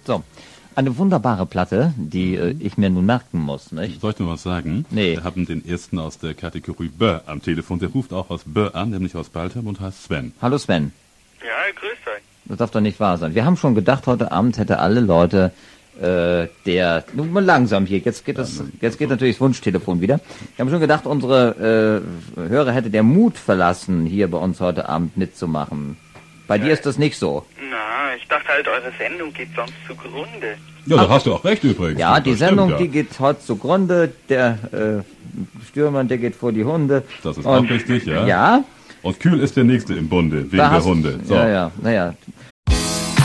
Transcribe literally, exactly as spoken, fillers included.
So, eine wunderbare Platte, die äh, ich mir nun merken muss, nicht? Soll ich nur was sagen? Nee. Wir haben den ersten aus der Kategorie Bö am Telefon. Der ruft auch aus Bö an, nämlich aus Baltham und heißt Sven. Hallo Sven. Ja, grüßt euch. Das darf doch nicht wahr sein. Wir haben schon gedacht, heute Abend hätte alle Leute äh, der... Nun mal langsam hier, jetzt geht das, jetzt geht natürlich das Wunschtelefon wieder. Wir haben schon gedacht, unsere äh, Hörer hätte der Mut verlassen, hier bei uns heute Abend mitzumachen. Bei dir ist das nicht so. Na, ich dachte halt, eure Sendung geht sonst zugrunde. Ja, da hast du auch recht übrigens. Ja, die Das Sendung, stimmt, ja. die geht heute zugrunde. Der äh, Stürmann, der geht vor die Hunde. Das ist Und, auch richtig, ja. Ja, Und Kühl ist der Nächste im Bunde, wegen da der hast, Hunde. So. Ja, ja, naja.